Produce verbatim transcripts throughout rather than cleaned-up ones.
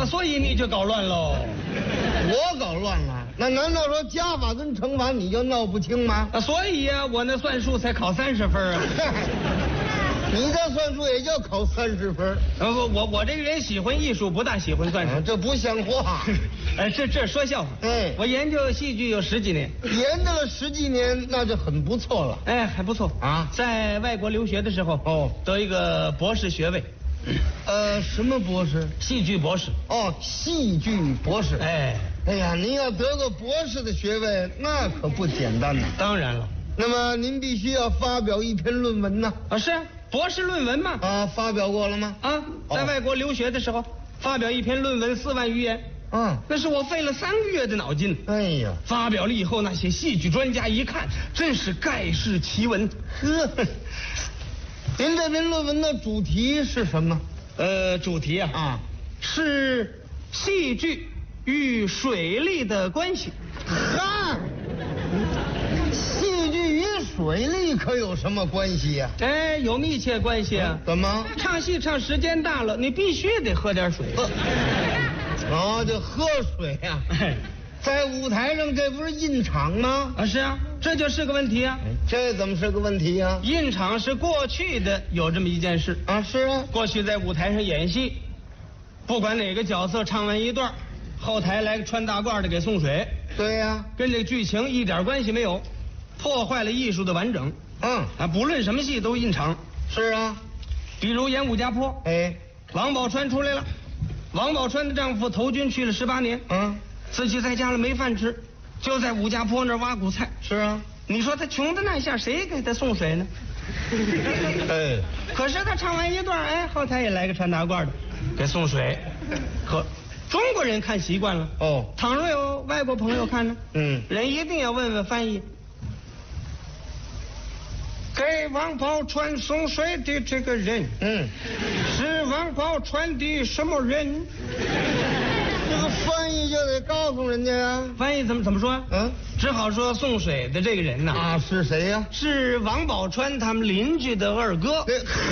那所以你就搞乱喽。 我搞乱了？那难道说加法跟乘法你就闹不清吗？ 啊，所以呀、啊，我那算术才考三十分啊。 你这算术也就考三十分。 呃，我我我这个人喜欢艺术，不大喜欢算术， 啊、这不像话。 哎，这这说笑话。 哎， 我研究戏剧有十几年， 研究了十几年，那就很不错了。 哎，还不错啊。 在外国留学的时候，哦，得一个博士学位。 呃，什么博士？ 戏剧博士。 哦，戏剧博士。 哎， 哎呀，您要得个博士的学位，那可不简单呐。 当然了。 那么您必须要发表一篇论文呢。 啊，是啊，博士论文嘛。 啊，发表过了吗？ 啊，在外国留学的时候，哦、发表一篇论文四万余言。 嗯， 那是我费了三个月的脑筋。 哎呀， 发表了以后，那些戏剧专家一看，真是盖世奇闻。 呵，您这篇论文的主题是什么？ 呃，主题啊， 啊， 是戏剧与水利的关系。 哈，戏剧与水利可有什么关系呀、 啊？哎，有密切关系啊。 怎么？ 唱戏唱时间大了，你必须得喝点水。 哦，就喝水呀、啊。 哎， 在舞台上，这不是印场吗？ 啊，是啊，这就是个问题啊。 这怎么是个问题啊？ 印场是过去的有这么一件事啊，是啊， 过去在舞台上演戏，不管哪个角色唱完一段，后台来个穿大褂的给送水。 对呀、啊， 跟这个剧情一点关系没有，破坏了艺术的完整。 嗯啊，不论什么戏都印场。 是啊， 比如演武家坡， 哎， 王宝钏出来了，王宝钏的丈夫投军去了十八年， 嗯， 自己在家里没饭吃，就在武家坡那儿挖谷菜。 是啊， 你说他穷的那下，谁给他送水呢？ 哎， 可是他唱完一段，哎，后台也来个穿大褂的，给送水。可中国人看习惯了， 哦， 倘若有外国朋友看呢， 嗯， 人一定要问问翻译。给王宝钏送水的这个人， 嗯， 是王宝钏的什么人？ 这个翻译就得告诉人家呀。 翻译怎么怎么说？ 嗯， 只好说送水的这个人呐， 啊，是谁呀？ 是王宝钏他们邻居的二哥。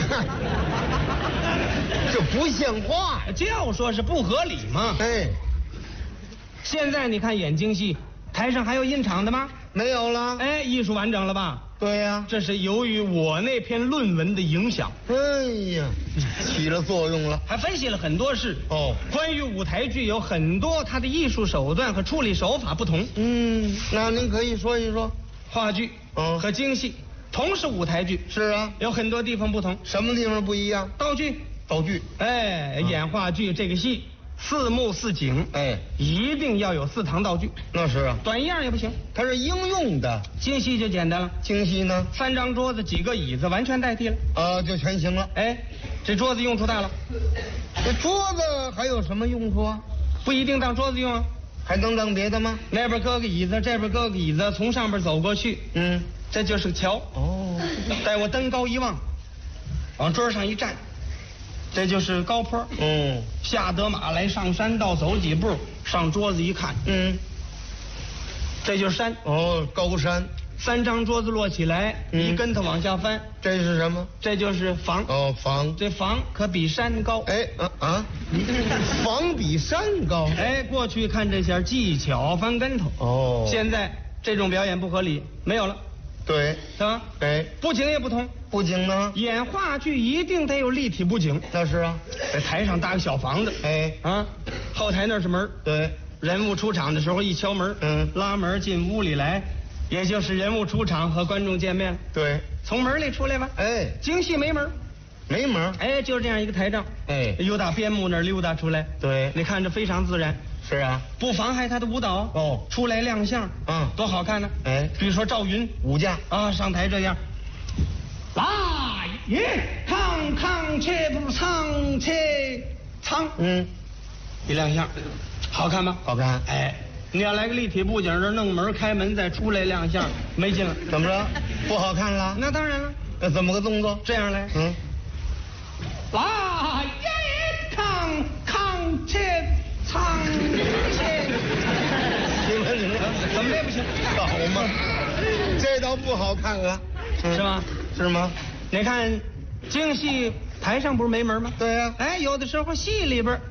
这不像话呀！ 就说是不合理嘛。 哎， 现在你看演京戏，台上还有印场的吗？ 没有了。 哎，艺术完整了吧？ 对呀、啊， 这是由于我那篇论文的影响。 哎呀，起了作用了， 还分析了很多事。 哦， 关于舞台剧有很多它的艺术手段和处理手法不同。 嗯，那您可以说一说。 话剧嗯和京戏同是舞台剧， 是啊， 有很多地方不同。 什么地方不一样？ 道具， 道具。 哎， 嗯、 演话剧这个戏四幕四景， 哎， 一定要有四堂道具。 那是啊， 短样也不行。 它是应用的。 京戏就简单了， 京戏呢， 三张桌子几个椅子完全代替了。 啊，就全行了。 哎，这桌子用处大了。 这桌子还有什么用处啊？ 不一定当桌子用啊， 还能当别的吗？ 那边搁个椅子，这边搁个椅子，从上边走过去， 嗯， 这就是个桥。 哦， 待我登高一望，往桌上一站，这就是高坡。 嗯， 下得马来上山道，走几步上桌子一看， 嗯， 这就是山。 哦，高山。 三张桌子摞起来， 嗯、 一跟头往下翻， 这是什么？ 这就是房。 哦，房。 这房可比山高。 哎啊啊，房比山高。 哎，过去看这下技巧翻跟头。 哦， 现在这种表演不合理，没有了。 对， 是吧？ 哎， 布景也不同。 布景呢？ 演话剧一定得有立体布景。 那是啊， 在台上搭个小房子。 哎啊，后台那是门。 对， 人物出场的时候一敲门， 嗯， 拉门进屋里来，也就是人物出场和观众见面了。 对， 从门里出来吧。 哎， 京戏没门， 没门。 哎，就这样一个台账。 哎， 由打边幕那儿溜达出来。 对， 你看着非常自然。 是啊， 不妨害他的舞蹈哦， 出来亮相， 嗯， 多好看呢。 哎， 比如说赵云武将啊，上台这样，来也康康切不唱切唱， 嗯， 一亮相，好看吗？ 好看。 哎，你要来个立体布景，这弄门开门再出来亮相，没劲了。 怎么着？不好看了？ 那当然了。 那怎么个动作？ 这样来， 嗯， 来也康康切唱切。 行了行了， 怎么这不行？ 好嘛，这倒不好看了， 是吗？ 是吗？ 你看京戏台上不是没门吗？ 对呀、 哎，有的时候戏里边